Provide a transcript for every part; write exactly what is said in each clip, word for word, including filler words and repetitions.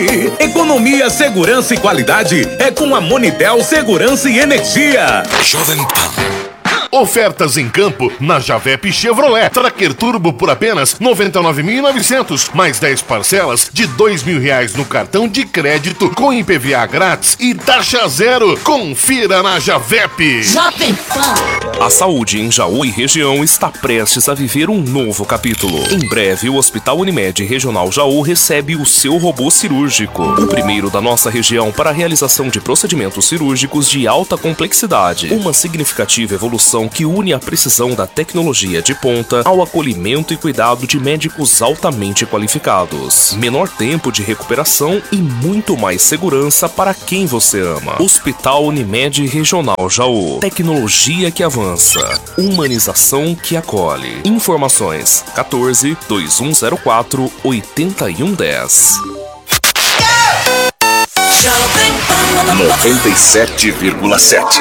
Economia, segurança e qualidade é com a Monitel Segurança e Energia. Jovem Pan. Ofertas em campo na Javep Chevrolet. Tracker Turbo por apenas noventa e nove mil e novecentos, mais dez parcelas de dois mil reais no cartão de crédito com I P V A grátis e taxa zero. Confira na Javep. Jovem Pan. A saúde em Jaú e região está prestes a viver um novo capítulo. Em breve, o Hospital Unimed Regional Jaú recebe o seu robô cirúrgico, o primeiro da nossa região para a realização de procedimentos cirúrgicos de alta complexidade. Uma significativa evolução que une a precisão da tecnologia de ponta ao acolhimento e cuidado de médicos altamente qualificados. Menor tempo de recuperação e muito mais segurança para quem você ama. Hospital Unimed Regional Jaú. Tecnologia que avança. Humanização que acolhe. Informações quatorze, dois um zero quatro, oito um um zero. noventa e sete vírgula sete.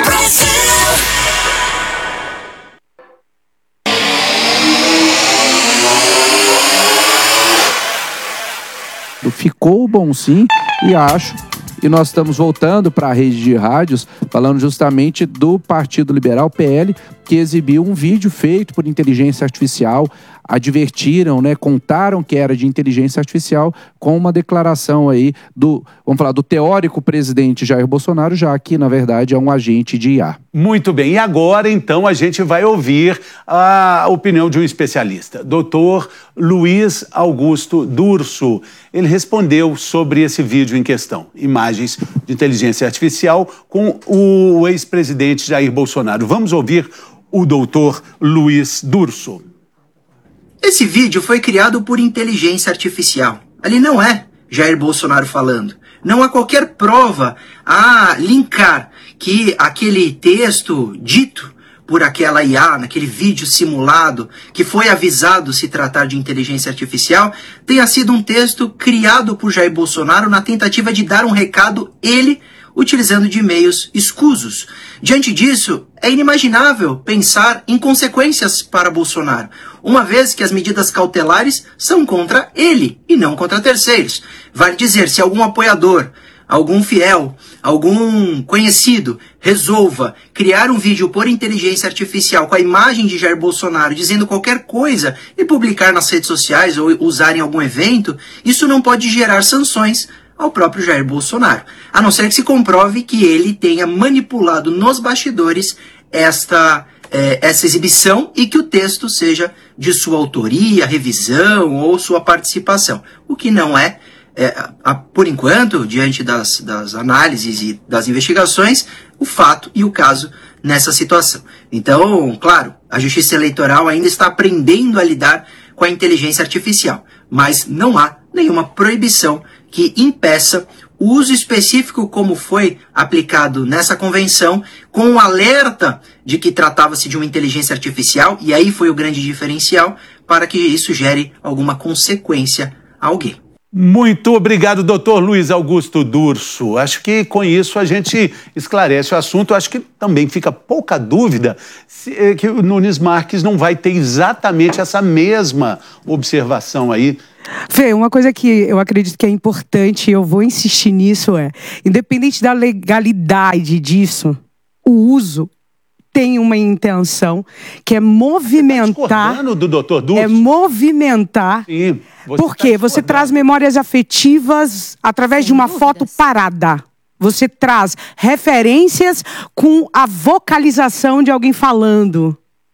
Ficou bom sim, e acho, e nós estamos voltando para a rede de rádios, falando justamente do Partido Liberal, P L, que exibiu um vídeo feito por inteligência artificial, advertiram, né, contaram que era de inteligência artificial, com uma declaração aí do, vamos falar, do teórico presidente Jair Bolsonaro, já que, na verdade, é um agente de I A. Muito bem, e agora, então, a gente vai ouvir a opinião de um especialista, doutor Luiz Augusto Durso. Ele respondeu sobre esse vídeo em questão, imagens de inteligência artificial com o ex-presidente Jair Bolsonaro. Vamos ouvir o doutor Luiz Durso. Esse vídeo foi criado por inteligência artificial. Ali não é Jair Bolsonaro falando. Não há qualquer prova a linkar que aquele texto dito por aquela I A, naquele vídeo simulado, que foi avisado se tratar de inteligência artificial, tenha sido um texto criado por Jair Bolsonaro na tentativa de dar um recado, ele, utilizando de meios escusos. Diante disso, é inimaginável pensar em consequências para Bolsonaro, uma vez que as medidas cautelares são contra ele e não contra terceiros. Vale dizer, se algum apoiador, algum fiel, algum conhecido resolva criar um vídeo por inteligência artificial com a imagem de Jair Bolsonaro dizendo qualquer coisa e publicar nas redes sociais ou usar em algum evento, isso não pode gerar sanções ao próprio Jair Bolsonaro, a não ser que se comprove que ele tenha manipulado nos bastidores esta, é, essa exibição e que o texto seja de sua autoria, revisão ou sua participação, o que não é, é a, por enquanto, diante das, das análises e das investigações, o fato e o caso nessa situação. Então, claro, a Justiça Eleitoral ainda está aprendendo a lidar com a inteligência artificial, mas não há nenhuma proibição que impeça o uso específico como foi aplicado nessa convenção, com um alerta de que tratava-se de uma inteligência artificial, e aí foi o grande diferencial, para que isso gere alguma consequência a alguém. Muito obrigado, doutor Luiz Augusto Durso. Acho que com isso a gente esclarece o assunto. Acho que também fica pouca dúvida se, que o Nunes Marques não vai ter exatamente essa mesma observação aí. Fê, uma coisa que eu acredito que é importante, e eu vou insistir nisso, é, independente da legalidade disso, o uso tem uma intenção, que é movimentar... Você tá do doutor Durso? É movimentar... Sim. Você Porque tá você traz memórias afetivas através de uma foto parada. Você traz referências com a vocalização de alguém falando.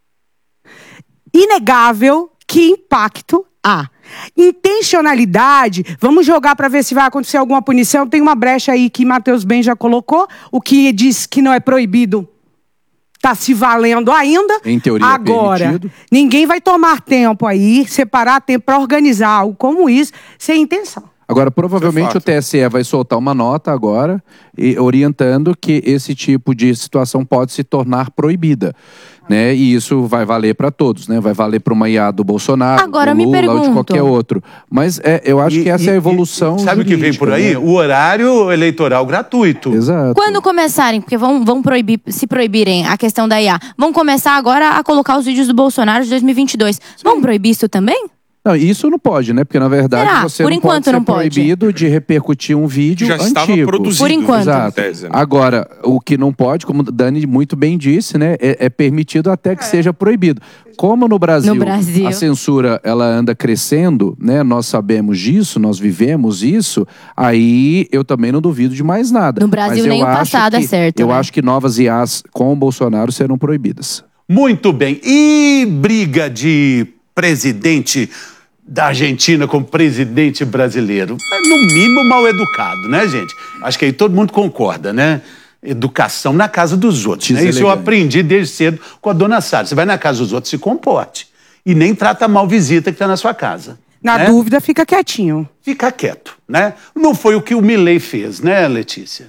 Inegável que impacto há. Intencionalidade, vamos jogar para ver se vai acontecer alguma punição. Tem uma brecha aí que Matheus Ben já colocou, o que diz que não é proibido está se valendo ainda. Em teoria, agora, permitido. Ninguém vai tomar tempo aí, separar tempo para organizar algo como isso, sem intenção. Agora, provavelmente o T S E vai soltar uma nota agora, e, orientando que esse tipo de situação pode se tornar proibida. Né? E isso vai valer para todos, né? Vai valer para uma I A do Bolsonaro, agora, do Lula, me pergunto, ou de qualquer outro. Mas é, eu acho e, que essa e, é a evolução. Sabe o que vem por aí? Né? O horário eleitoral gratuito. Exato. Quando começarem, porque vão, vão proibir, se proibirem a questão da I A, vão começar agora a colocar os vídeos do Bolsonaro de dois mil e vinte e dois. Sim. Vão proibir isso também? Não, isso não pode, né? Porque, na verdade, Será? você Por não enquanto pode ser não pode. proibido de repercutir um vídeo Já antigo. estava produzido. Por enquanto. Exato. Tese, né? Agora, o que não pode, como o Dani muito bem disse, né? É, é permitido até que seja proibido. Como no Brasil, No Brasil. a censura ela anda crescendo, né? Nós sabemos disso, nós vivemos isso, aí eu também não duvido de mais nada. No Brasil, Mas eu nem o acho passado é que- certo, Eu né? acho que novas I As com o Bolsonaro serão proibidas. Muito bem. E briga de presidente da Argentina com presidente brasileiro? É, no mínimo, mal educado, né, gente? Acho que aí todo mundo concorda, né? Educação na casa dos outros. Né? Isso eu aprendi desde cedo com a dona Sara. Você vai na casa dos outros, se comporte. E nem trata mal visita que está na sua casa. Na né? dúvida, fica quietinho. Fica quieto, né? Não foi o que o Milei fez, né, Letícia?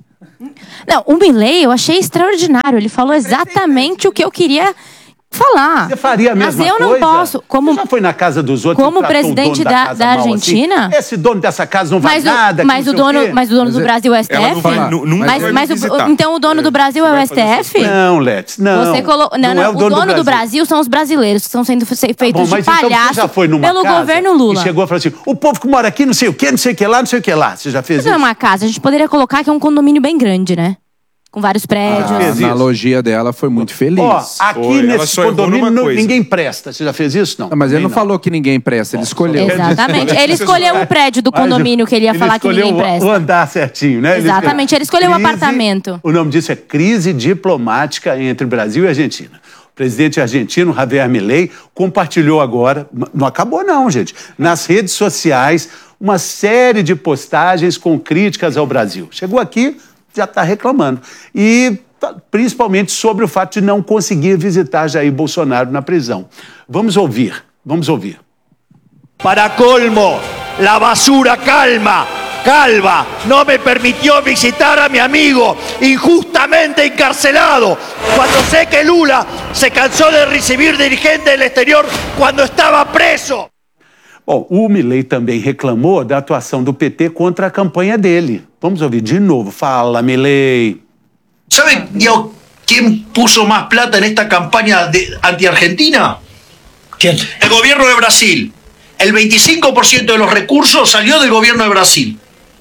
Não, o Milei eu achei extraordinário. Ele falou exatamente o que eu queria falar. Você faria a mesma Mas eu não coisa? posso. Como, Você já foi na casa dos outros como e tratou presidente o dono da- casa da mal Argentina? Assim? Esse dono dessa casa não mas vale nada. o, que mas, não o sei dono, quê. mas o dono do Brasil é o Ela não S T F? vai- nu- nunca mas vai mas o- visitar. então o dono do Brasil é o vai fazer S T F? Não, Let's, não. Você colo... Não, não, é o dono, do, Brasil. são os brasileiros que estão sendo fe- feitos Bom, de mas então palhaço você já foi numa pelo casa governo Lula. E chegou e falou assim: o povo que mora aqui, não sei o quê, não sei o que lá, não sei o que lá. Você já fez Isso não é isso? uma casa, a gente poderia colocar que é um condomínio bem grande, né? Com vários prédios. A fez isso? analogia dela foi muito feliz. Ó, aqui Foi, ela nesse só errou condomínio numa não- coisa. ninguém presta. Você já fez isso? Não. Não, mas ele Também não falou que ninguém presta, ele escolheu. Exatamente. Ele escolheu o prédio do Mas condomínio que ele ia falar que ninguém escolheu o- presta. o andar certinho, né? Exatamente, ele escolheu o Crise- apartamento. O nome disso é crise diplomática entre Brasil e Argentina. O presidente argentino, Javier Milei, compartilhou agora, n- não acabou não, gente, nas redes sociais, uma série de postagens com críticas ao Brasil. Chegou aqui, já está reclamando. E tá- principalmente sobre o fato de não conseguir visitar Jair Bolsonaro na prisão. Vamos ouvir, vamos ouvir. Para colmo, la basura calma, calva, no me permitió visitar a mi amigo injustamente encarcelado, cuando sé que Lula se cansó de recibir dirigentes del exterior cuando estaba preso. Bom, o Milei também reclamou da atuação do P T contra a campanha dele. Vamos ouvir de novo. Fala, Milei. ¿Sabe, Diego, quién puso más plata en esta campaña de anti-Argentina? ¿Quién? El gobierno de Brasil. El veinticinco por ciento de los recursos salió del gobierno de Brasil.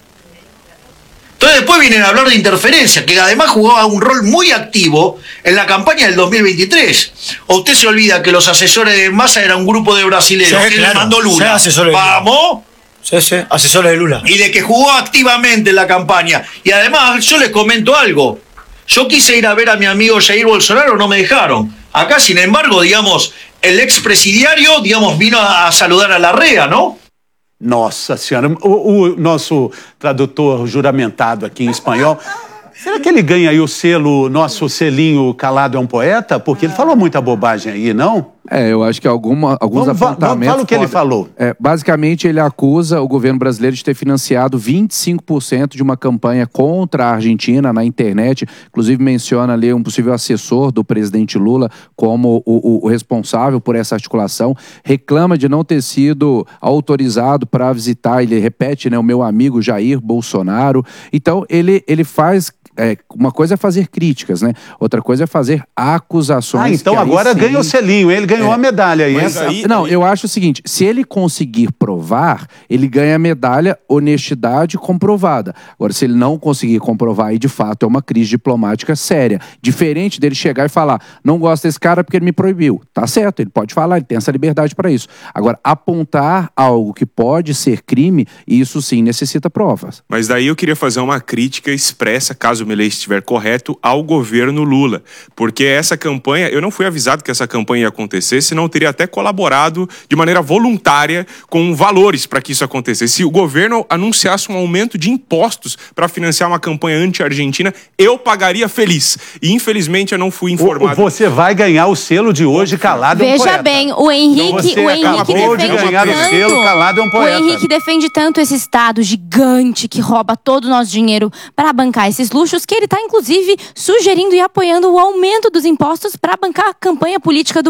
Entonces después vienen a hablar de interferencia, que además jugaba un rol muy activo en la campaña del dos mil veintitrés. ¿O usted se olvida que los asesores de Massa eran un grupo de brasileños Sí, que claro. le mandó Sí, Lula? asesores de Lula. ¡Vamos! Sí, sí, asesores de Lula. Y de que jugó activamente en la campaña. Y además, yo les comento algo. Yo quise ir a ver a mi amigo Jair Bolsonaro, no me dejaron. Acá, sin embargo, digamos, el expresidiario, digamos, vino a, a saludar a Larrea, ¿no? Nossa Senhora, o, o nosso tradutor juramentado aqui em espanhol, será que ele ganha aí o selo, nosso selinho calado é um poeta? Porque ele falou muita bobagem aí, não? É, eu acho que alguma, alguns Vamos, va- apontamentos... fala o que ele podem- falou. É, basicamente, ele acusa o governo brasileiro de ter financiado vinte e cinco por cento de uma campanha contra a Argentina na internet. Inclusive, menciona ali um possível assessor do presidente Lula como o, o- o responsável por essa articulação. Reclama de não ter sido autorizado para visitar, ele repete, né, o meu amigo Jair Bolsonaro. Então, ele, ele faz... é, uma coisa é fazer críticas, né? Outra coisa é fazer acusações. Ah, então que aí agora sim- ganha o selinho, ele ganhou É. a medalha aí. Mas Essa- aí- não, eu acho o seguinte, se ele conseguir provar, ele ganha a medalha honestidade comprovada. Agora, se ele não conseguir comprovar, aí de fato é uma crise diplomática séria. Diferente dele chegar e falar, não gosto desse cara porque ele me proibiu. Tá certo, ele pode falar, ele tem essa liberdade para isso. Agora, apontar algo que pode ser crime, isso sim necessita provas. Mas daí eu queria fazer uma crítica expressa, caso o Milei estiver correto, ao governo Lula. Porque essa campanha, eu não fui avisado que essa campanha ia acontecer, senão eu teria até colaborado de maneira voluntária com valores para que isso acontecesse. Se o governo anunciasse um aumento de impostos para financiar uma campanha anti-argentina, eu pagaria feliz. E infelizmente eu não fui O- informado. Você vai ganhar o selo de hoje, calado é um Veja poeta. bem, o Henrique, Você o Henrique acabou de defende ganhar o tanto. selo, calado é um O poeta. Henrique defende tanto esse Estado gigante que rouba todo o nosso dinheiro para bancar esses luxos que ele está, inclusive, sugerindo e apoiando o aumento dos impostos para bancar a campanha política do P T.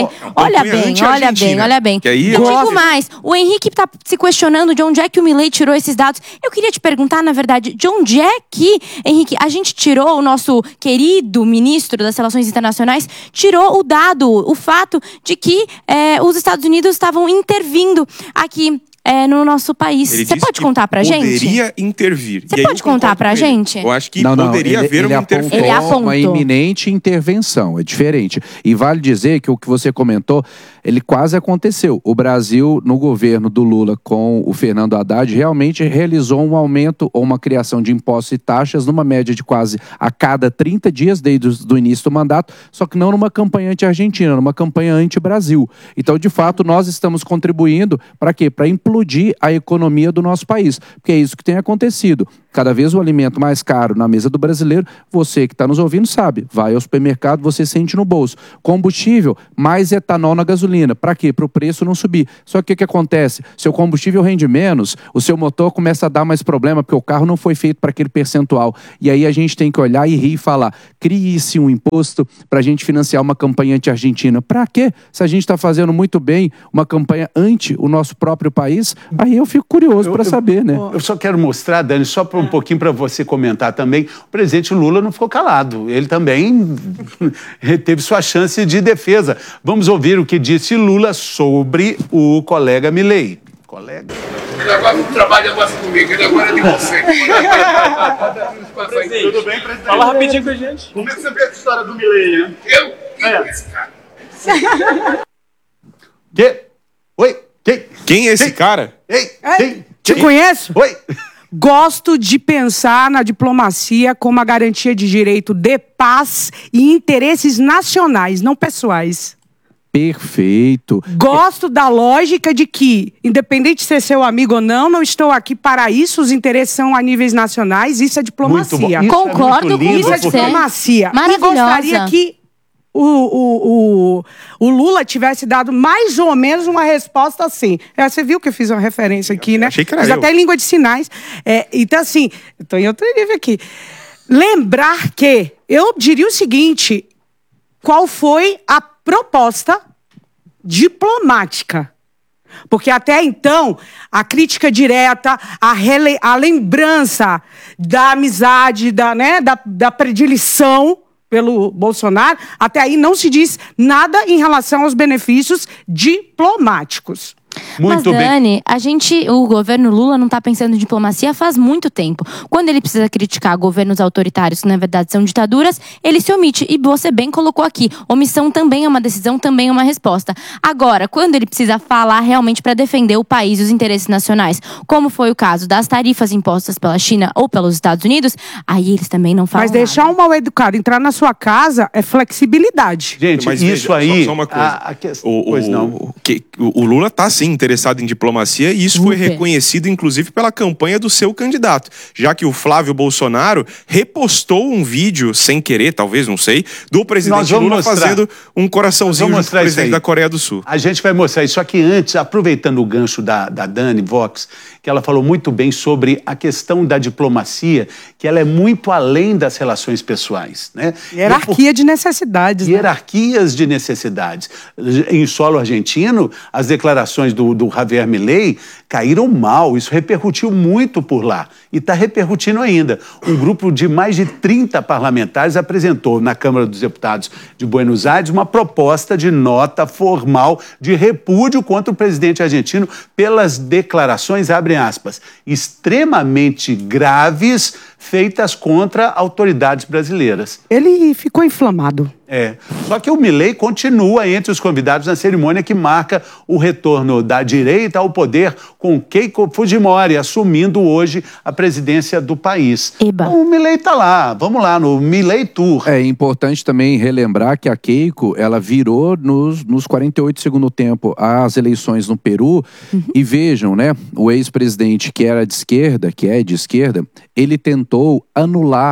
olha campanha bem, olha bem, olha bem. Que aí Eu eu- digo mais, o Henrique tá se questionando de onde é que o Milei tirou esses dados. Eu queria te perguntar, na verdade, de onde é que, Henrique, a gente tirou, o nosso querido ministro das Relações Internacionais, tirou o dado, o fato de que é, os Estados Unidos estavam intervindo aqui é, no nosso país. Ele Você disse pode que contar pra gente? Poderia intervir. Você E aí pode eu concordo contar pra com ele. gente? Eu acho que Não, não, poderia ele, haver ele uma apontou interferência. Ele apontou. uma iminente intervenção, é diferente. E vale dizer que o que você comentou, ele quase aconteceu. O Brasil, no governo do Lula com o Fernando Haddad, realmente realizou um aumento ou uma criação de impostos e taxas numa média de quase a cada trinta dias desde o início do mandato, só que não numa campanha anti-Argentina, numa campanha anti-Brasil. Então, de fato, nós estamos contribuindo para quê? Para implodir a economia do nosso país, porque é isso que tem acontecido. Cada vez o alimento mais caro na mesa do brasileiro, você que está nos ouvindo sabe, vai ao supermercado, você sente no bolso. Combustível, mais etanol na gasolina. Para quê? Para o preço não subir. Só que o que, que acontece? Seu combustível rende menos, o seu motor começa a dar mais problema, porque o carro não foi feito para aquele percentual. E aí a gente tem que olhar e rir e falar, crie-se um imposto para a gente financiar uma campanha anti-Argentina. Para quê? Se a gente está fazendo muito bem uma campanha anti o nosso próprio país, aí eu fico curioso para saber, né? Eu só quero mostrar, Dani, só para um pouquinho para você comentar também. O presidente Lula não ficou calado. Ele também teve sua chance de defesa. Vamos ouvir o que disse Lula sobre o colega Milei. Colega. Ele agora não trabalha mais comigo, ele agora é de você. Tudo bem, presidente? Fala rapidinho com a gente. Como é que você vê essa história do Milei, né? Eu? Quem é esse cara? Que? Oi? Quem? Quem é esse cara? Ei, Ei, te conheço? Oi. Gosto de pensar na diplomacia como a garantia de direito de paz e interesses nacionais, não pessoais. Perfeito. Gosto da lógica de que, independente de ser seu amigo ou não, não estou aqui para isso, os interesses são a níveis nacionais, isso é diplomacia. Muito bom. Isso Concordo é muito com lindo, Isso é porque- diplomacia. E Maravilhosa. gostaria que o, o, o, o Lula tivesse dado mais ou menos uma resposta assim. É, você viu que eu fiz uma referência aqui, né? Achei que era Fiz eu. até em língua de sinais. É, então, assim, estou em outro nível aqui. Lembrar que, eu diria o seguinte, qual foi a proposta diplomática? Porque até então, a crítica direta, a, rele, a lembrança da amizade, da, né, da, da predileção pelo Bolsonaro, até aí não se diz nada em relação aos benefícios diplomáticos. Muito Mas, bem. Dani, a gente, o governo Lula não está pensando em diplomacia faz muito tempo. Quando ele precisa criticar governos autoritários, que na verdade são ditaduras, ele se omite. E você bem colocou aqui, omissão também é uma decisão, também é uma resposta. Agora, quando ele precisa falar realmente para defender o país e os interesses nacionais, como foi o caso das tarifas impostas pela China ou pelos Estados Unidos, aí eles também não falam Mas deixar nada. um mal-educado entrar na sua casa é flexibilidade. Gente, Mas isso veja, aí... Só, só uma coisa. a- a que- O, o- Pois não. o que- o- o Lula está sim interessado em diplomacia e isso foi Super. reconhecido inclusive pela campanha do seu candidato, já que o Flávio Bolsonaro repostou um vídeo sem querer, talvez, não sei, do Nós presidente vamos Lula mostrar. fazendo um coraçãozinho Vamos junto com mostrar o isso presidente aí. da Coreia do Sul. A gente vai mostrar isso. Só que antes, aproveitando o gancho da, da Dani Vox, que ela falou muito bem sobre a questão da diplomacia, que ela é muito além das relações pessoais, né? Hierarquia de necessidades. Né? Hierarquias de necessidades. Em solo argentino, as declarações do, do Javier Milei caíram mal. Isso repercutiu muito por lá. E está repercutindo ainda. Um grupo de mais de trinta parlamentares apresentou na Câmara dos Deputados de Buenos Aires uma proposta de nota formal de repúdio contra o presidente argentino pelas declarações, abrem aspas, extremamente graves feitas contra autoridades brasileiras. Ele ficou inflamado. É. Só que o Milei continua entre os convidados na cerimônia que marca o retorno da direita ao poder, com Keiko Fujimori assumindo hoje a presidência do país. Eba. Então, o Milei está lá. Vamos lá, no Milei Tour. É importante também relembrar que a Keiko, ela virou nos, nos quarenta e oito do segundo tempo as eleições no Peru. Uhum. E vejam, né, o ex-presidente que era de esquerda, que é de esquerda, ele tentou anular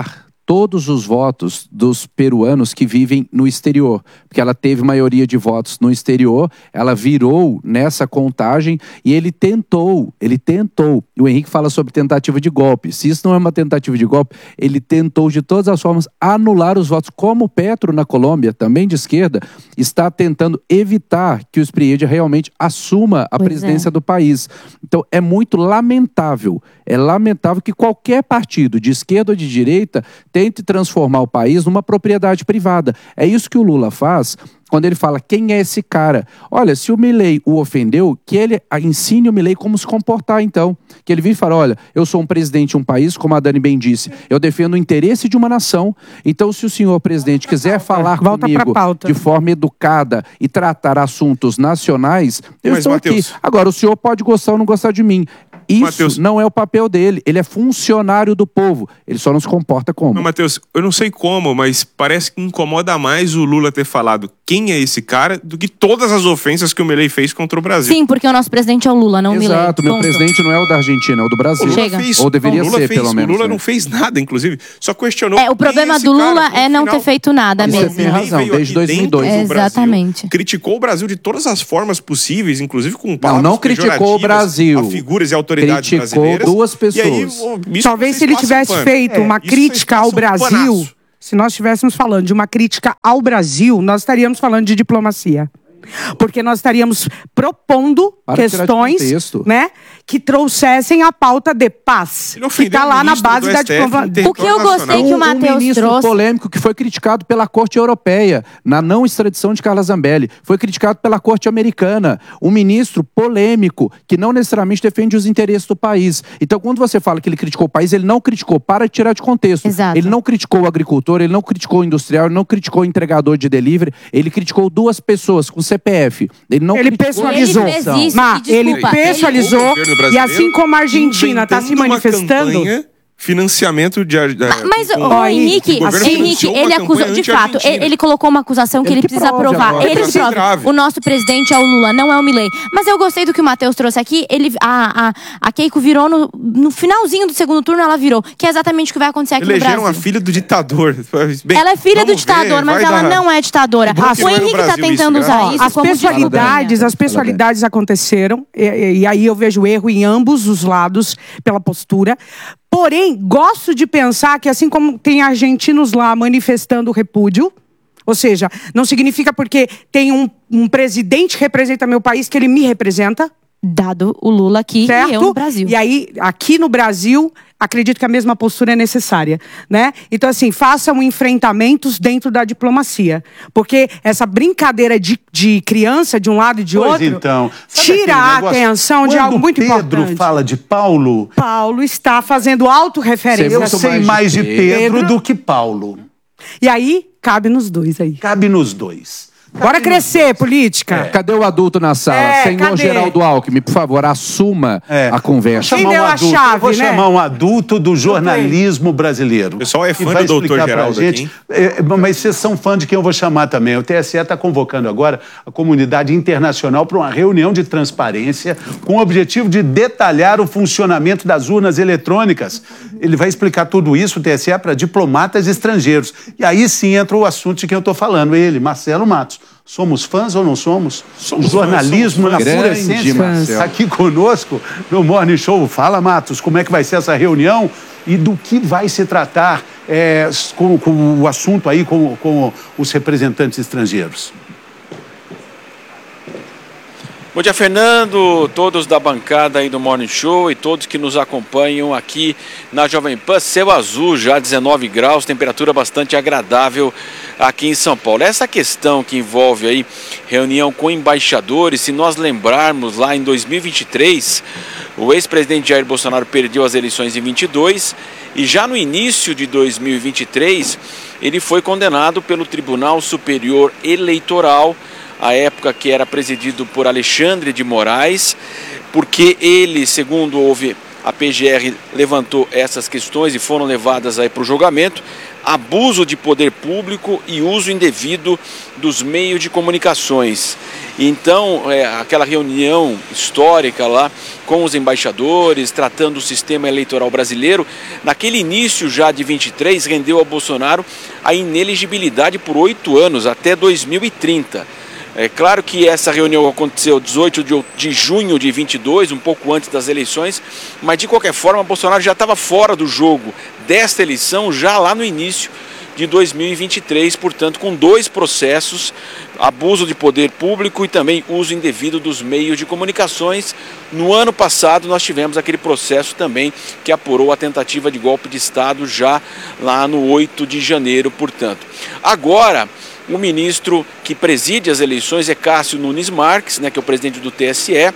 todos os votos dos peruanos que vivem no exterior, porque ela teve maioria de votos no exterior, ela virou nessa contagem e ele tentou, ele tentou, e o Henrique fala sobre tentativa de golpe. Se isso não é uma tentativa de golpe, ele tentou de todas as formas anular os votos, como o Petro na Colômbia, também de esquerda, está tentando evitar que o Spriedja realmente assuma a Pois presidência é. do país. Então é muito lamentável, é lamentável que qualquer partido de esquerda ou de direita tente transformar o país numa propriedade privada. É isso que o Lula faz quando ele fala quem é esse cara. Olha, se o Milei o ofendeu, que ele ensine o Milei como se comportar então. Que ele vem e fala, olha, eu sou um presidente de um país, como a Dani bem disse, eu defendo o interesse de uma nação, então se o senhor presidente quiser falar Volta pra comigo pauta. de forma educada e tratar assuntos nacionais, eu Mas, estou Matheus, aqui. Agora, o senhor pode gostar ou não gostar de mim. Isso Matheus, não é o papel dele. Ele é funcionário do povo. Ele só não se comporta como. Mas, Matheus, eu não sei como, mas parece que incomoda mais o Lula ter falado quem é esse cara do que todas as ofensas que o Milei fez contra o Brasil. Sim, porque o nosso presidente é o Lula, não o Milei. Exato, meu Ponto. presidente não é o da Argentina, é o do Brasil. O Lula Chega. fez, Ou deveria o Lula ser, fez, pelo menos. O Lula né? não fez nada, inclusive. Só questionou. É, o problema quem esse do cara, Lula no é não final. ter feito nada Você mesmo. tem Milei razão, veio desde aqui dois mil e dois. dentro do Brasil, Exatamente. criticou o Brasil de todas as formas possíveis, inclusive com Não, palavras não criticou o pejorativas Brasil. a figuras e autoridades Criticou brasileiras. duas pessoas. E aí, oh, isso Talvez vocês se ele passam tivesse pano. feito É, uma isso crítica ao vocês passam Brasil, panaço. se nós estivéssemos falando de uma crítica ao Brasil, nós estaríamos falando de diplomacia. Porque nós estaríamos propondo Para de tirar de questões, contexto. né, que trouxessem a pauta de paz. Ele Que ofendeu está o lá na ministro base do da S T F diplomacia. em território O que eu gostei nacional. que o Um Matheus ministro trouxe. polêmico que foi criticado pela Corte Europeia na não extradição de Carla Zambelli, foi criticado pela Corte Americana. Um ministro polêmico que não necessariamente defende os interesses do país. Então, quando você fala que ele criticou o país, ele não criticou, para de tirar de contexto. Exato. Ele não criticou o agricultor, ele não criticou o industrial, ele não criticou o entregador de delivery, ele criticou duas pessoas com C P F. Ele não Ele criticou pessoalizou. Ele fez isso, Mas e desculpa, ele pessoalizou, O governo e brasileiro assim como a Argentina está se inventando uma manifestando. campanha, financiamento de... de Mas, com- ô, Henrique, o governo Henrique, financiou uma ele acusou, campanha de fato, anti-argentina. ele, ele colocou uma acusação que Ele ele, que precisa prove provar. agora. Ele Pra ser prova. grave. O nosso presidente é o Lula, não é o Milei. Mas eu gostei do que o Matheus trouxe aqui. Ele, a, a, a Keiko virou no, no finalzinho do segundo turno, ela virou. Que é exatamente o que vai acontecer aqui Elegeram no Brasil. a filha do ditador. Bem, Ela é filha do vamos ditador, ver, mas vai ela dar- não é ditadora. Que bom que O não é no Henrique tá Brasil tentando isso, usar graças isso As como pessoalidades, desculpa. as pessoalidades aconteceram, e, e- e aí eu vejo erro em ambos os lados pela postura. Porém, gosto de pensar que assim como tem argentinos lá manifestando repúdio, ou seja, não significa porque tem um, um presidente que representa meu país que ele me representa. Dado o Lula aqui Certo? e eu no Brasil. E aí, aqui no Brasil, acredito que a mesma postura é necessária, né? Então, assim, façam enfrentamentos dentro da diplomacia. Porque essa brincadeira de, de criança de um lado e de Pois outro então, sabe tira aquele a negócio? atenção de Quando algo muito Pedro importante. fala de Paulo, Paulo está fazendo autorreferência. eu muito sei mais mais de de Pedro, Pedro. do que Paulo. E aí, cabe nos dois aí. Cabe nos dois. Bora crescer, política. Cadê o adulto na sala? É, Senhor cadê? Geraldo Alckmin, por favor, assuma É. a conversa. Quem Chamar deu um a adulto, chave, eu vou né? chamar um adulto do jornalismo brasileiro. O pessoal é que fã vai do doutor explicar pra Geraldo gente. aqui, É, mas vocês são fã de quem eu vou chamar também. O T S E está convocando agora a comunidade internacional para uma reunião de transparência com o objetivo de detalhar o funcionamento das urnas eletrônicas. Ele vai explicar tudo isso, o T S E, para diplomatas estrangeiros. E aí sim entra o assunto de quem eu estou falando, ele, Marcelo Matos. Somos fãs ou não somos? Somos o jornalismo fãs, somos na fãs. pura Grande essência. Marcelo. Aqui conosco no Morning Show. Fala, Matos, como é que vai ser essa reunião e do que vai se tratar é, com, com o assunto aí com, com os representantes estrangeiros? Bom dia, Fernando, todos da bancada aí do Morning Show e todos que nos acompanham aqui na Jovem Pan. Céu azul, já dezenove graus, temperatura bastante agradável aqui em São Paulo. Essa questão que envolve aí reunião com embaixadores, se nós lembrarmos lá em dois mil e vinte e três, o ex-presidente Jair Bolsonaro perdeu as eleições em vinte e dois e já no início de dois mil e vinte e três ele foi condenado pelo Tribunal Superior Eleitoral, à época que era presidido por Alexandre de Moraes, porque ele, segundo houve A P G R levantou essas questões e foram levadas aí para o julgamento. Abuso de poder público e uso indevido dos meios de comunicações. Então, é, aquela reunião histórica lá com os embaixadores, tratando o sistema eleitoral brasileiro, naquele início já de vinte e três, rendeu a Bolsonaro a inelegibilidade por oito anos, até dois mil e trinta. É claro que essa reunião aconteceu dezoito de junho de vinte e dois, um pouco antes das eleições, mas de qualquer forma, Bolsonaro já estava fora do jogo desta eleição já lá no início de dois mil e vinte e três, portanto, com dois processos, abuso de poder público e também uso indevido dos meios de comunicações. No ano passado, nós tivemos aquele processo também que apurou a tentativa de golpe de Estado já lá no oito de janeiro, portanto. Agora, o ministro que preside as eleições é Cássio Nunes Marques, né, que é o presidente do T S E,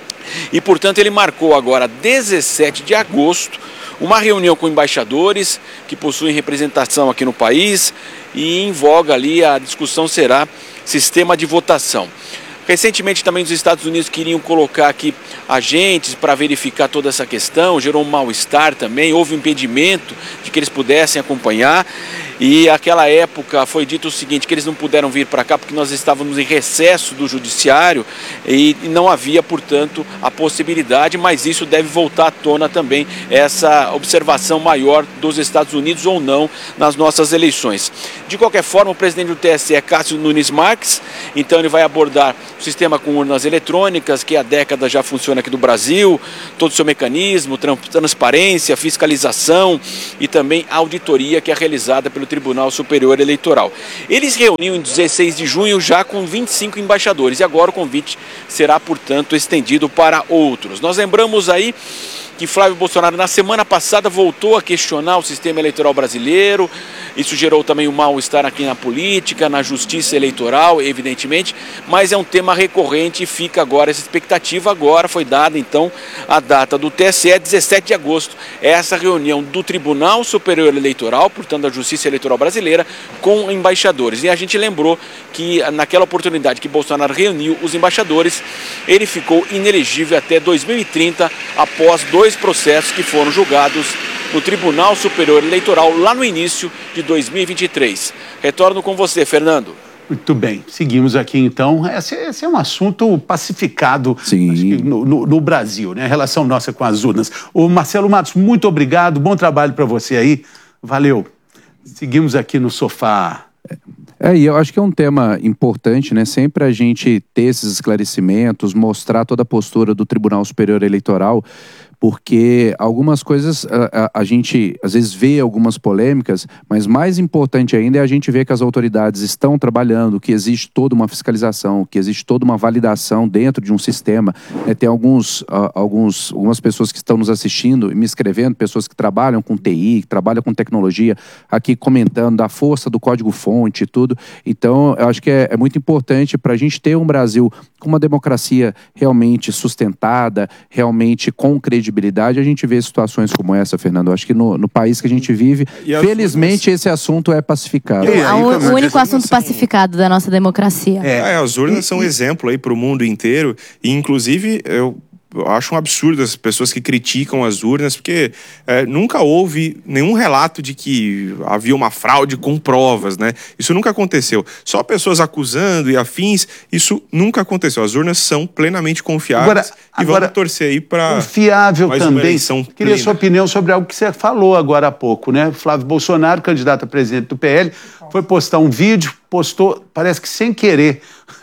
e, portanto, ele marcou agora, dezessete de agosto, uma reunião com embaixadores que possuem representação aqui no país, e em voga ali a discussão será sistema de votação. Recentemente também os Estados Unidos queriam colocar aqui agentes para verificar toda essa questão, gerou um mal-estar também, houve um impedimento de que eles pudessem acompanhar. E naquela época foi dito o seguinte, que eles não puderam vir para cá porque nós estávamos em recesso do judiciário e não havia, portanto, a possibilidade, mas isso deve voltar à tona também, essa observação maior dos Estados Unidos ou não nas nossas eleições. De qualquer forma, o presidente do T S E é Cássio Nunes Marques, então ele vai abordar o sistema com urnas eletrônicas, que há décadas já funciona aqui no Brasil, todo o seu mecanismo, transparência, fiscalização e também auditoria que é realizada pelo Tribunal Superior Eleitoral. Eles reuniam em dezesseis de junho já com vinte e cinco embaixadores e agora o convite será, portanto, estendido para outros. Nós lembramos aí que Flávio Bolsonaro na semana passada voltou a questionar o sistema eleitoral brasileiro. Isso gerou também um mal-estar aqui na política, na justiça eleitoral, evidentemente, mas é um tema recorrente e fica agora essa expectativa. Agora foi dada, então, a data do T S E, dezessete de agosto, essa reunião do Tribunal Superior Eleitoral, portanto, da Justiça Eleitoral Brasileira, com embaixadores. E a gente lembrou que naquela oportunidade que Bolsonaro reuniu os embaixadores, ele ficou inelegível até dois mil e trinta, após dois processos que foram julgados no Tribunal Superior Eleitoral lá no início de dois mil e vinte e três. Retorno com você, Fernando. Muito bem, seguimos aqui então. Esse, esse é um assunto pacificado no, no, no Brasil, né? A relação nossa com as urnas. O Marcelo Matos, muito obrigado, bom trabalho para você aí. Valeu. Seguimos aqui no sofá. É, e eu acho que é um tema importante, né? Sempre a gente ter esses esclarecimentos, mostrar toda a postura do Tribunal Superior Eleitoral, porque algumas coisas a, a, a gente às vezes vê algumas polêmicas, mas mais importante ainda é a gente ver que as autoridades estão trabalhando, que existe toda uma fiscalização, que existe toda uma validação dentro de um sistema. É, tem alguns, uh, alguns, algumas pessoas que estão nos assistindo e me escrevendo, pessoas que trabalham com T I, que trabalham com tecnologia, aqui comentando da força do código-fonte e tudo. Então, eu acho que é, é muito importante para a gente ter um Brasil com uma democracia realmente sustentada, realmente com credibilidade, a gente vê situações como essa, Fernando. Eu acho que no, no país que a gente vive, felizmente esse assunto é pacificado. É, é o, o único assunto pacificado da nossa democracia. É, as urnas são um exemplo aí para o mundo inteiro e, inclusive, eu... Eu acho um absurdo as pessoas que criticam as urnas, porque é, nunca houve nenhum relato de que havia uma fraude com provas, né? Isso nunca aconteceu. Só pessoas acusando e afins, isso nunca aconteceu. As urnas são plenamente confiáveis agora, e agora, vamos torcer aí para confiável mais também. uma eleição Queria plena. sua opinião sobre algo que você falou agora há pouco, né? Flávio Bolsonaro, candidato a presidente do P L, foi postar um vídeo, postou, parece que sem querer,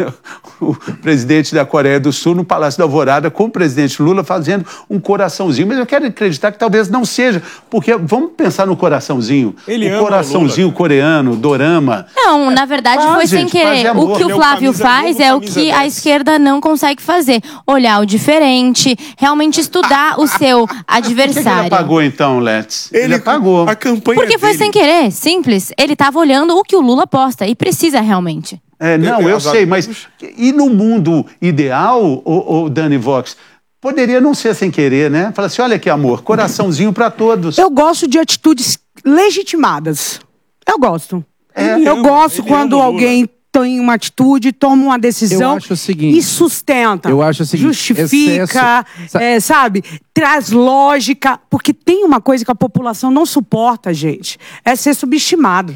o presidente da Coreia do Sul no Palácio da Alvorada com o presidente Lula fazendo um coraçãozinho. Mas eu quero acreditar que talvez não seja, porque vamos pensar no coraçãozinho. Ele o ama coraçãozinho o coreano, dorama. Não, na verdade Faz, foi gente, sem faz querer. amor. O que o Ele é o Flávio camisa faz novo, é o camisa que a dez. esquerda não consegue fazer. Olhar o diferente, realmente estudar o seu Por que, que ele adversário. apagou então, Let's? Ele, Ele apagou. A campanha Porque foi dele... sem querer, simples. Ele estava olhando o que o Lula posta e precisa realmente. É, não, eu As- sei, mas e no mundo ideal, o, o Dani Vox, poderia não ser sem querer, né? Fala assim, olha aqui, amor, coraçãozinho pra todos. Eu gosto de atitudes legitimadas. Eu gosto. É, eu ama, gosto ele quando ama o Lula. alguém tem uma atitude, toma uma decisão Eu acho o seguinte, e sustenta. Eu acho o seguinte, justifica, excesso- é, sabe? Traz lógica, porque tem uma coisa que a população não suporta, gente, é ser subestimado.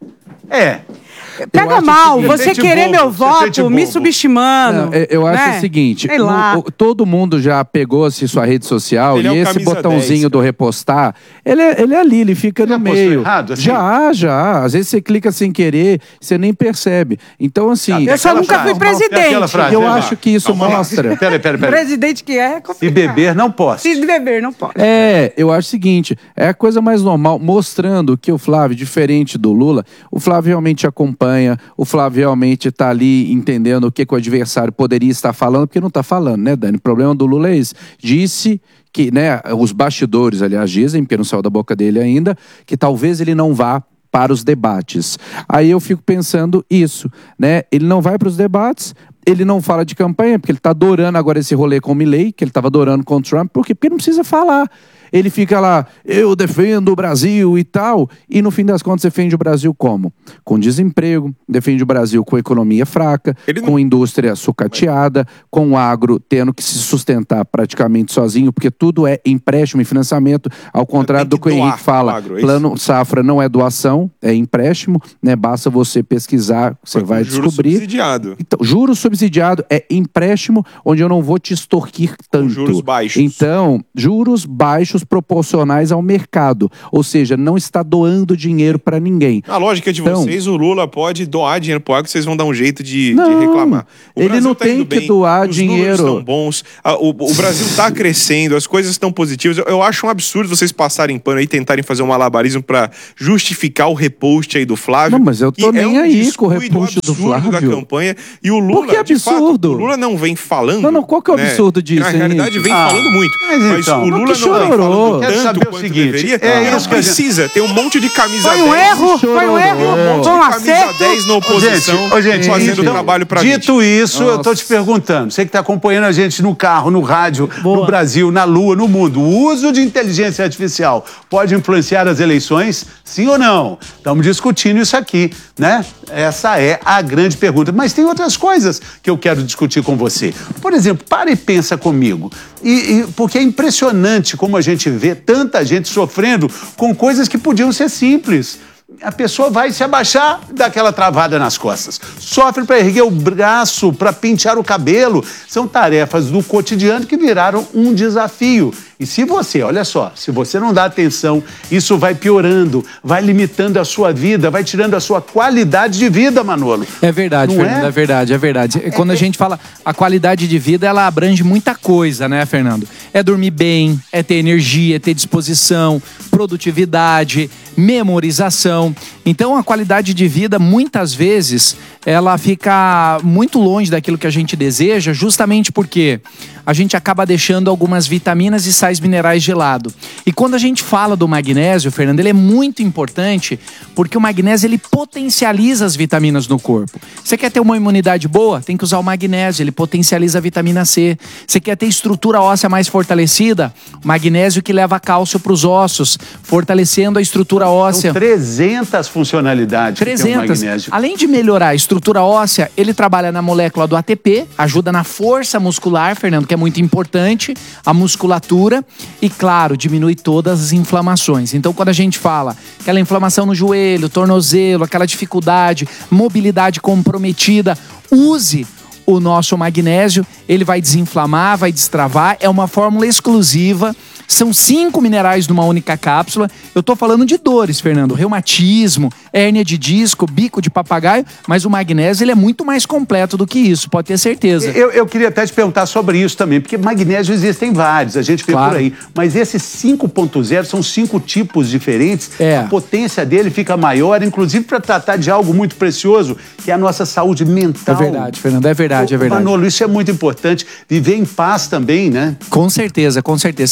É. Pega acho mal, o seguinte- você Você sente querer bobo, meu você sente voto me bobo. subestimando. Não, eu- eu acho né? o seguinte, Sei lá. no- o- todo mundo já pegou assim, sua rede social Ele é e o esse camisa botãozinho dez, do repostar, ele é, ele é ali, ele fica no postou meio. errado, assim? Já, já. Às vezes você clica sem querer, você nem percebe. Então, assim... Eu só nunca fui presidente. Eu acho que isso mostra... Peraí, peraí, peraí. Presidente que é, é complicado. Se beber, não posso. Se beber, não pode. É, eu acho o seguinte, é a coisa mais normal, mostrando que o Flávio, diferente do Lula, o Flávio realmente acompanha, o Flávio realmente tá ali entendendo o que, que o adversário poderia estar falando, porque não tá falando, né, Dani? O problema do Lula é esse. Disse que, né, os bastidores, aliás, dizem, porque não saiu da boca dele ainda, que talvez ele não vá para os debates. Aí eu fico pensando isso, né? Ele não vai para os debates, ele não fala de campanha, porque ele tá adorando agora esse rolê com o Milley, que ele tava adorando com o Trump, porque, porque não precisa falar. Ele fica lá, eu defendo o Brasil e tal, e no fim das contas defende o Brasil como? Com desemprego, defende o Brasil com economia fraca, com indústria sucateada, com o agro tendo que se sustentar praticamente sozinho, porque tudo é empréstimo e financiamento, ao contrário do que o Henrique fala, agro, é isso? plano safra não é doação, é empréstimo, né? Basta você pesquisar, você vai Juro descobrir. subsidiado. Então, juros subsidiado é empréstimo onde eu não vou te extorquir tanto. juros baixos. Então, juros baixos proporcionais ao mercado. Ou seja, não está doando dinheiro para ninguém. Na lógica de Então, vocês, o Lula pode doar dinheiro pro agro, vocês vão dar um jeito de, de Não, reclamar. O ele Brasil não tá tem indo que bem, doar os dinheiro. números estão bons, a- o, o Brasil está crescendo, as coisas estão positivas. Eu, eu acho um absurdo vocês passarem pano aí e tentarem fazer um malabarismo para justificar o repost aí do Flávio. Não, mas eu tô E nem é um aí com o descuido repost do absurdo da Flávio. campanha. E o Lula, Por que de fato, absurdo? o Lula não vem falando. Não, não, qual que é o né? absurdo disso, Na realidade, Henrique? vem Ah, falando muito. mas Mas, então, o não, Lula que não vem chororô. falando Quero tanto saber o quanto seguinte, deveria. é não isso que a gente- precisa, tem um monte de camisa Foi um dez. erro, foi um erro, Um monte foi um de camisa acerto. dez na oposição, Ô, gente, ô, gente, fazendo então, trabalho pra dito gente. isso, eu tô Nossa. te perguntando, você que tá acompanhando a gente no carro, no rádio, no Brasil, na Lua, no mundo, o uso de inteligência artificial pode influenciar as eleições? Sim ou não? Estamos discutindo isso aqui, né? Essa é a grande pergunta. Mas tem outras coisas que eu quero discutir com você. Por exemplo, para e pensa comigo. E, e- porque é impressionante como a gente vê tanta gente sofrendo com coisas que podiam ser simples. A pessoa vai se abaixar, dá aquela travada nas costas. Sofre para erguer o braço, para pentear o cabelo. São tarefas do cotidiano que viraram um desafio. E se você, olha só, se você não dá atenção, isso vai piorando, vai limitando a sua vida, vai tirando a sua qualidade de vida, Manolo. É verdade, Não Fernando, é? é verdade, é verdade. Quando a gente fala a qualidade de vida, ela abrange muita coisa, né, Fernando? É dormir bem, é ter energia, é ter disposição, produtividade, memorização. Então, a qualidade de vida, muitas vezes, ela fica muito longe daquilo que a gente deseja, justamente porque a gente acaba deixando algumas vitaminas e sais minerais de lado. E quando a gente fala do magnésio, Fernando, ele é muito importante porque o magnésio ele potencializa as vitaminas no corpo. Você quer ter uma imunidade boa? Tem que usar o magnésio, ele potencializa a vitamina C. Você quer ter estrutura óssea mais fortalecida? Magnésio que leva cálcio para os ossos, fortalecendo a estrutura óssea. São trezentas funcionalidades que tem o trezentas. magnésio. Além de melhorar a estrutura óssea, ele trabalha na molécula do A T P, ajuda na força muscular, Fernando, que é muito importante, a musculatura e, claro, diminui todas as inflamações. Então, quando a gente fala aquela inflamação no joelho, tornozelo, aquela dificuldade, mobilidade comprometida, use o nosso magnésio, ele vai desinflamar, vai destravar, é uma fórmula exclusiva. São cinco minerais numa única cápsula. Eu tô falando de dores, Fernando. Reumatismo, hérnia de disco, bico de papagaio. Mas o magnésio ele é muito mais completo do que isso, pode ter certeza. Eu, eu queria até te perguntar sobre isso também, porque magnésio existem vários, a gente vê Claro. por aí. Mas esse cinco ponto zero são cinco tipos diferentes. É. A potência dele fica maior, inclusive para tratar de algo muito precioso, que é a nossa saúde mental. É verdade, Fernando, é verdade, é Ô, verdade. Manolo, isso é muito importante. Viver em paz também, né? Com certeza, com certeza. Você sabe que a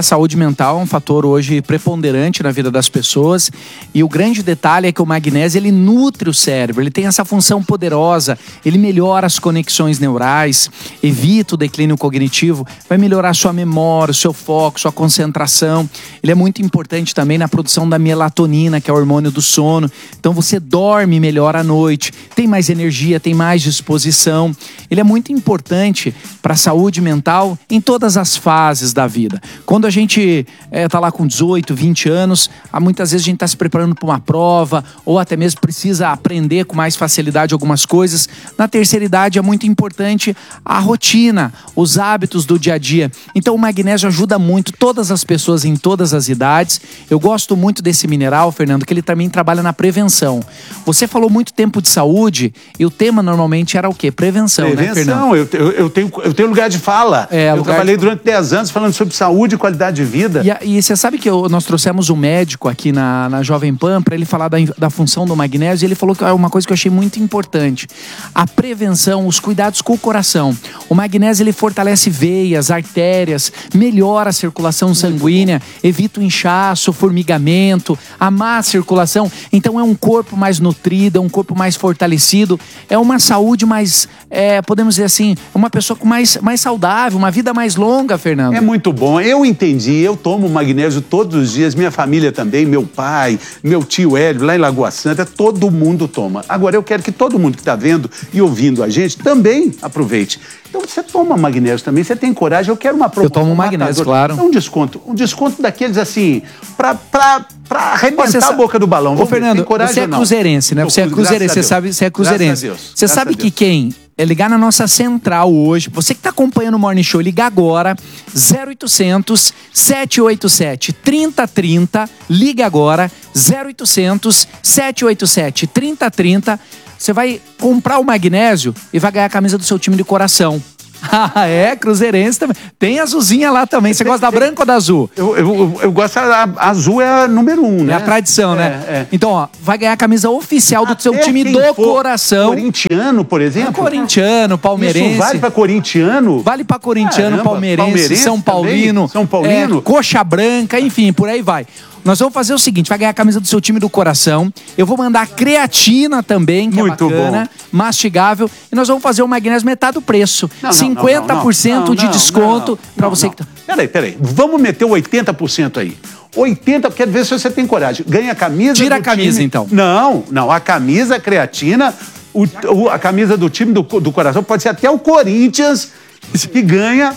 a saúde mental é um fator hoje preponderante na vida das pessoas e o grande detalhe é que o magnésio ele nutre o cérebro, ele tem essa função poderosa, ele melhora as conexões neurais, evita o declínio cognitivo, vai melhorar sua memória, o seu foco, sua concentração. Ele é muito importante também na produção da melatonina, que é o hormônio do sono. Então você dorme melhor à noite, tem mais energia, tem mais disposição. Ele é muito importante para a saúde mental em todas as fases da vida. Quando a gente está lá com dezoito, vinte anos, muitas vezes a gente está se preparando para uma prova ou até mesmo precisa aprender com mais facilidade algumas coisas. Na terceira idade é muito importante a rotina, os hábitos do dia a dia. Então o magnésio ajuda muito todas as pessoas em todas as idades. Eu gosto muito desse mineral, Fernando, que ele também trabalha na prevenção. Você falou muito tempo de saúde e o tema normalmente era o quê? Prevenção, Prevenção, né, Fernando? eu, eu, eu, tenho, eu tenho lugar de fala. É, eu lugar trabalhei de... durante dez anos falando sobre saúde e qualidade de vida. E, a, e você sabe que eu, nós trouxemos um médico aqui na, na Jovem Pan para ele falar da, da função do magnésio e ele falou que é uma coisa que eu achei muito importante. A prevenção, os cuidados com o coração. O magnésio ele fortalece veias, artérias, melhora a circulação sanguínea, evita o inchaço, o formigamento, a má circulação. Então é um corpo mais nutrido, é um corpo mais fortalecido, é uma saúde mais, é, podemos dizer assim, uma pessoa com mais, mais saudável, uma vida mais longa, Fernando. É muito bom. Eu entendi, eu tomo magnésio todos os dias, minha família também, meu pai, meu tio Hélio, lá em Lagoa Santa, todo mundo toma. Agora eu quero que todo mundo que está vendo e ouvindo a gente também aproveite. Então você toma magnésio também, você tem coragem, eu quero uma promoção. Eu tomo magnésio, claro. Um desconto, um desconto daqueles assim, pra, pra, pra arrebentar você a boca do balão. Ô, Fernando, tem coragem você é ou não? cruzeirense, né? Você é cruzeirense, você sabe, você é cruzeirense. Você sabe que quem é ligar na nossa central hoje, você que está acompanhando o Morning Show, liga agora, zero oitocentos, sete oito sete, três zero três zero, liga agora, zero oitocentos, sete oito sete, três zero três zero, você vai comprar o magnésio e vai ganhar a camisa do seu time de coração. Ah, é? Cruzeirense também. Tem azulzinha lá também. Você gosta da branca ou da azul? Eu, eu, eu gosto, a, a azul é a número um, né? É a tradição, né? É, é. Então, ó, vai ganhar a camisa oficial do Até seu time quem do for coração. Corintiano, por exemplo? É corintiano, palmeirense. Isso vale pra corintiano? Vale pra corintiano, Caramba, palmeirense, palmeirense São Paulino. também? São Paulino. É, coxa branca, enfim, por aí vai. Nós vamos fazer o seguinte, vai ganhar a camisa do seu time do coração. Eu vou mandar creatina também, que Muito é bacana, bom. mastigável. E nós vamos fazer o magnésio metade do preço. Não, não, cinquenta por cento não, não, de não, desconto não, pra não, você não. que tá... Peraí, peraí. Vamos meter o oitenta por cento aí. oitenta por cento, quero ver se você tem coragem. Ganha a camisa Tira do a camisa, time. então. Não, não. A camisa, a creatina, o, o, a camisa do time do, do coração, pode ser até o Corinthians, que ganha,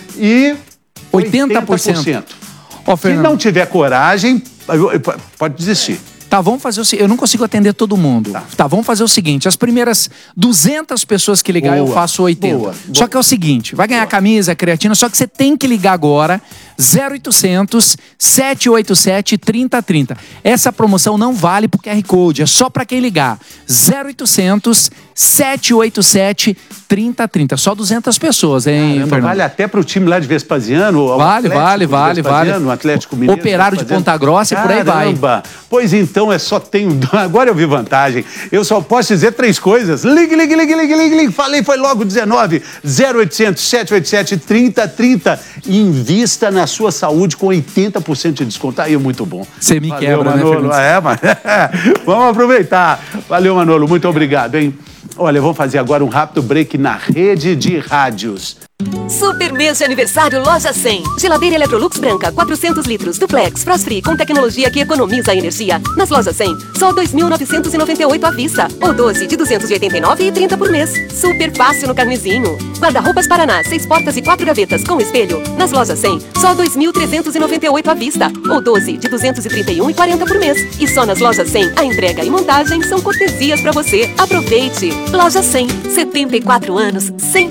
e oitenta por cento. Ó, Se não tiver coragem, pode desistir. Tá, vamos fazer o seguinte. Eu não consigo atender todo mundo. Tá. tá, vamos fazer o seguinte. As primeiras duzentas pessoas que ligar, Boa, eu faço oitenta. boa, Só boa. que é o seguinte, vai ganhar a camisa, a creatina, só que você tem que ligar agora, zero oitocentos, sete oito sete, três zero três zero. Essa promoção não vale pro Q R Code, é só pra quem ligar. zero oitocentos, sete oito sete, três zero três zero. Só duzentas pessoas, hein, Caramba, Fernando? vale até pro time lá de Vespasiano. Vale, Atlético vale, de vale, Vespasiano, vale. o Atlético Mineiro. Operário de Vespasiano. Ponta Grossa e por aí vai. Caramba. Pois então, é só tenho... Agora eu vi vantagem. Eu só posso dizer três coisas. Ligue, ligue, ligue, ligue, ligue, ligue. Falei, foi logo dezenove. zero oitocentos, sete oito sete, três zero três zero. Invista na sua saúde com oitenta por cento de desconto. Aí é muito bom. Você me Valeu, quebra, Manolo. né, Fernando? É, mas... Vamos aproveitar. Valeu, Manolo. Muito obrigado, hein? Olha, vamos fazer agora um rápido break na rede de rádios. Super mês de aniversário Loja cem. Geladeira Electrolux branca, quatrocentos litros, duplex, frost free, com tecnologia que economiza energia. Nas Lojas cem, só dois mil novecentos e noventa e oito à vista. Ou doze de duzentos e oitenta e nove e trinta por mês. Super fácil no carnezinho. Guarda-roupas Paraná, seis portas e quatro gavetas com espelho. Nas Lojas cem, só dois mil trezentos e noventa e oito à vista. Ou doze de duzentos e trinta e um e quarenta por mês. E só nas Lojas cem, a entrega e montagem são cortesias pra você. Aproveite! Loja cem, setenta e quatro anos, cem